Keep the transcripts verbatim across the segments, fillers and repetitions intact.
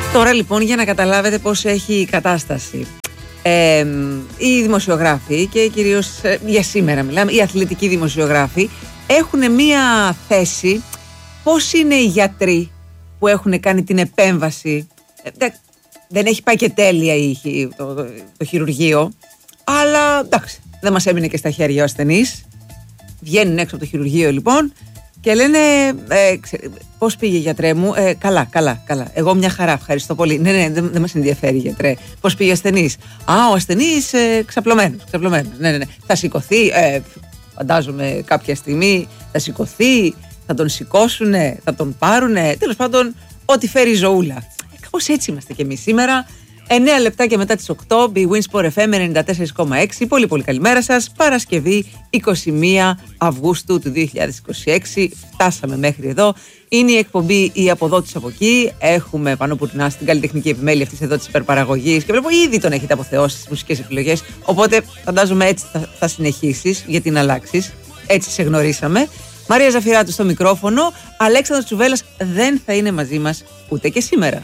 Τώρα λοιπόν, για να καταλάβετε πώς έχει η κατάσταση, ε, οι δημοσιογράφοι και κυρίως ε, για σήμερα μιλάμε, οι αθλητικοί δημοσιογράφοι έχουν μία θέση. Πώς είναι οι γιατροί που έχουν κάνει την επέμβαση? ε, Δεν έχει πάει και τέλεια η, το, το, το χειρουργείο, αλλά εντάξει, δεν μας έμεινε και στα χέρια ο ασθενής. Βγαίνουν έξω από το χειρουργείο λοιπόν και λένε ε, ξε, πώς πήγε γιατρέ μου? ε, Καλά, καλά, καλά. Εγώ μια χαρά, ευχαριστώ πολύ. Ναι, ναι, δεν, δεν μας ενδιαφέρει γιατρέ. Πώς πήγε ο ασθενής? Α, ο ασθενής ε, ξαπλωμένος, ξαπλωμένος. Ναι, ναι, ναι. Θα σηκωθεί, ε, φαντάζομαι κάποια στιγμή θα σηκωθεί, θα τον σηκώσουνε, θα τον πάρουνε. Τέλος πάντων, ό,τι φέρει η ζωούλα. Κάπως έτσι είμαστε κι εμείς σήμερα. εννέα λεπτάκια μετά τις οκτώ, η Winsport εφ εμ ενενήντα τέσσερα κόμμα έξι. Πολύ πολύ καλημέρα σας. Παρασκευή είκοσι μία Αυγούστου του δύο χιλιάδες είκοσι έξι. Φτάσαμε μέχρι εδώ. Είναι η εκπομπή «Η Αποδότης από εκεί». Έχουμε πάνω πουρνά στην καλλιτεχνική επιμέλεια αυτής εδώ της υπερπαραγωγής και βλέπω ήδη τον έχετε αποθεώσει στις μουσικές επιλογές. Οπότε φαντάζομαι έτσι θα, θα συνεχίσεις, γιατί να αλλάξεις. Έτσι σε γνωρίσαμε. Μαρία Ζαφυράτου στο μικρόφωνο. Αλέξανδρος Τσουβέλλας δεν θα είναι μαζί μας ούτε και σήμερα.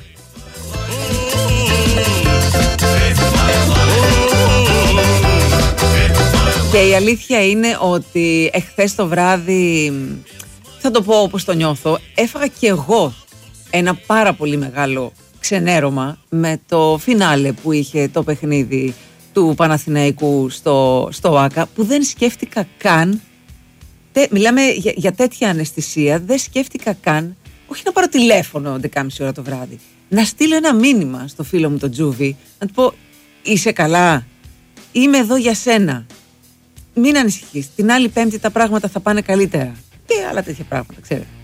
Και η αλήθεια είναι ότι εχθές το βράδυ, θα το πω όπως το νιώθω, έφαγα και εγώ ένα πάρα πολύ μεγάλο ξενέρωμα με το φινάλε που είχε το παιχνίδι του Παναθηναϊκού στο, στο ΆΚΑ, που δεν σκέφτηκα καν, τε, μιλάμε για, για τέτοια αναισθησία, δεν σκέφτηκα καν, όχι να πάρω τηλέφωνο δεκάμιση ώρα το βράδυ, να στείλω ένα μήνυμα στο φίλο μου τον Τζούβι, να του πω είσαι καλά, είμαι εδώ για σένα. Μην ανησυχείς, την άλλη Πέμπτη τα πράγματα θα πάνε καλύτερα. Και άλλα τέτοια πράγματα, ξέρετε.